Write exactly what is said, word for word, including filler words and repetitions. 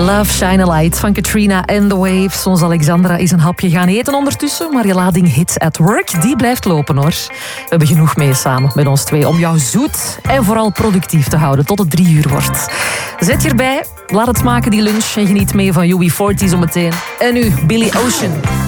Love Shine a Light van Katrina and the Waves. Ons Alexandra is een hapje gaan eten ondertussen, maar je lading Hits at Work, die blijft lopen hoor. We hebben genoeg mee samen met ons twee om jou zoet en vooral productief te houden tot het drie uur wordt. Zet je erbij, laat het smaken die lunch en geniet mee van U B veertig zometeen. En nu Billy Ocean.